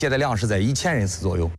接待量是在1000人次左右。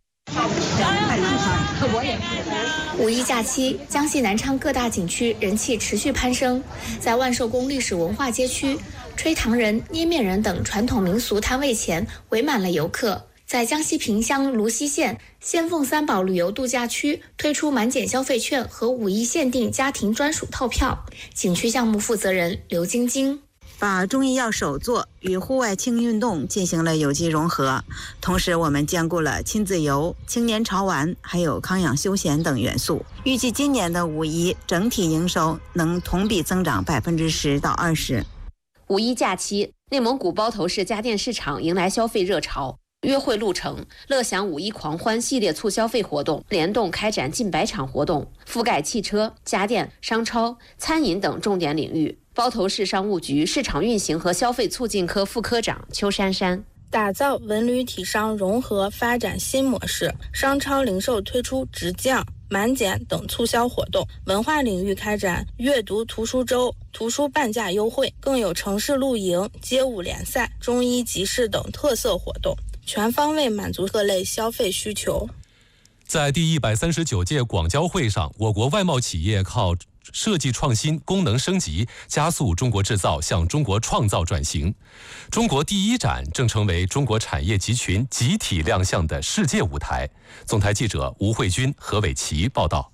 五一假期，江西南昌各大景区人气持续攀升，在万寿宫历史文化街区，吹糖人、捏面人等传统民俗摊位前围满了游客。在江西萍乡泸溪县仙凤三宝旅游度假区推出满减消费券和五一限定家庭专属套票。景区项目负责人刘晶晶把中医药手作与户外轻运动进行了有机融合，同时我们兼顾了亲子游、青年潮玩还有康养休闲等元素。预计今年的五一整体营收能同比增长10%到20%。 五一假期，内蒙古包头市家电市场迎来消费热潮。约会路程、乐享五一狂欢系列促消费活动联动开展近100场活动，覆盖汽车、家电、商超、餐饮等重点领域。包头市商务局市场运行和消费促进科副科长邱珊珊： 打造文旅体商融合发展新模式，商超零售推出直降、满减等促销活动，文化领域开展阅读图书周、图书半价优惠，更有城市露营、街舞联赛、中医集市等特色活动，全方位满足各类消费需求。 在第139届广交会上，我国外贸企业靠设计创新、功能升级，加速中国制造向中国创造转型。中国第一展正成为中国产业集群集体亮相的世界舞台。总台记者吴慧君、何伟奇报道。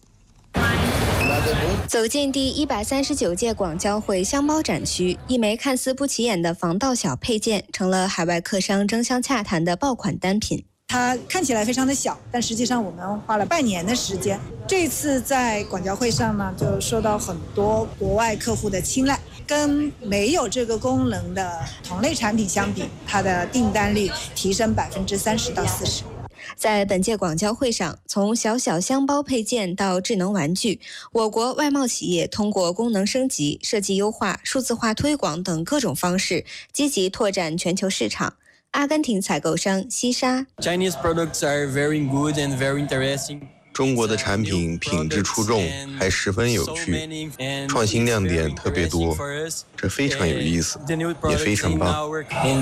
走进第139届广交会箱包展区，一枚看似不起眼的防盗小配件，成了海外客商争相洽谈的爆款单品。 它看起来非常的小，但实际上我们花了半年的时间。这次在广交会上呢，就受到很多国外客户的青睐。跟没有这个功能的同类产品相比，它的订单率提升30%到40%。 在本届广交会上，从小小箱包配件到智能玩具，我国外贸企业通过功能升级、设计优化、数字化推广等各种方式，积极拓展全球市场。阿根廷采购商西沙 Chinese products are very good and very interesting. 中国的产品品质出众，还十分有趣，创新亮点特别多，这非常有意思，也非常棒。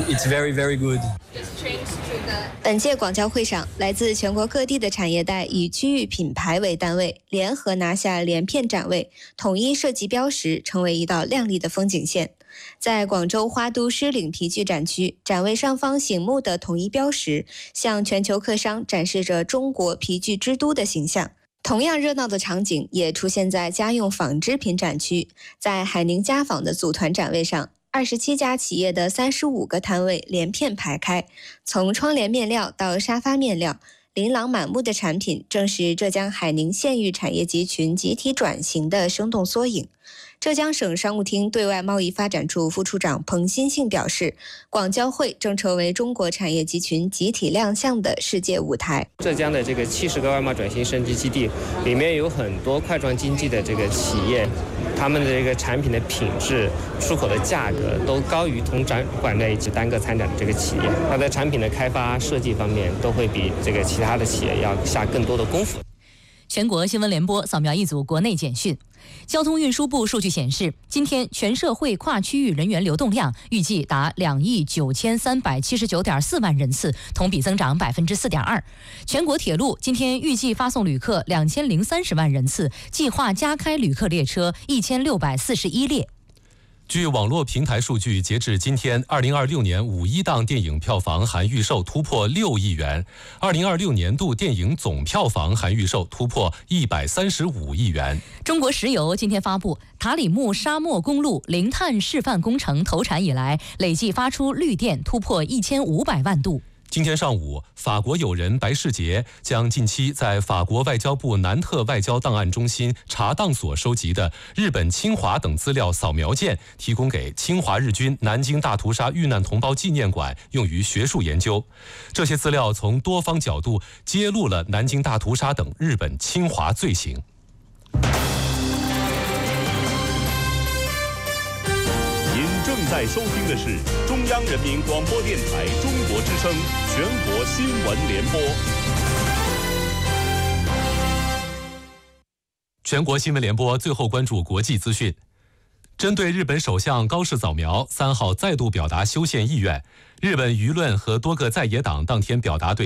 本届广交会上，来自全国各地的产业带以区域品牌为单位，联合拿下连片展位，统一设计标识，成为一道亮丽的风景线。在广州花都狮岭皮具展区，展位上方醒目的统一标识，向全球客商展示着中国皮具之都的形象。同样热闹的场景也出现在家用纺织品展区，在海宁家纺的组团展位上，27家企业的35个摊位连片排开，从窗帘面料到沙发面料，琳琅满目的产品正是浙江海宁县域产业集群集体转型的生动缩影。浙江省商务厅对外贸易发展处副处长彭新信表示，广交会正成为中国产业集群集体亮相的世界舞台。 浙江的这个70个外贸转型升级基地里面有很多块状经济的这个企业，他们的这个产品的品质、出口的价格都高于同展馆内及单个参展的这个企业，它的产品的开发设计方面都会比这个其他的企业要下更多的功夫。 全国新闻联播扫描一组国内简讯。交通运输部数据显示，今天全社会跨区域人员流动量预计达2亿9379.4万人次，同比增长4.2%。全国铁路今天预计发送旅客2030万人次，计划加开旅客列车1641列。 据网络平台数据，截至今天，2026年五一档电影票房含预售突破6亿元，2026年度电影总票房含预售突破135亿元。 中国石油今天发布，塔里木沙漠公路零碳示范工程投产以来，累计发出绿电突破1500万度。 今天上午，法国友人白世杰将近期在法国外交部南特外交档案中心查档所收集的日本侵华等资料扫描件提供给侵华日军南京大屠杀遇难同胞纪念馆，用于学术研究。这些资料从多方角度揭露了南京大屠杀等日本侵华罪行。 正在收听的是中央人民广播电台中国之声全国新闻联播。 全国新闻联播最后关注国际资讯。 针对日本首相高市早苗3号再度表达修宪意愿，日本舆论和多个在野党当天表达对